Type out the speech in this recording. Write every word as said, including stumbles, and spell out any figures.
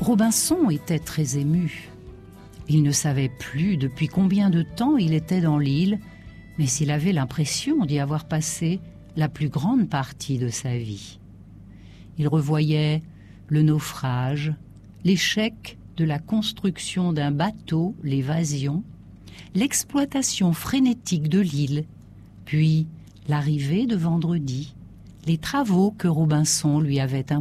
Robinson était très ému. Il ne savait plus depuis combien de temps il était dans l'île, mais il avait l'impression d'y avoir passé la plus grande partie de sa vie. Il revoyait le naufrage, l'échec de la construction d'un bateau, l'évasion, l'exploitation frénétique de l'île, puis l'arrivée de Vendredi, les travaux que Robinson lui avait imposés.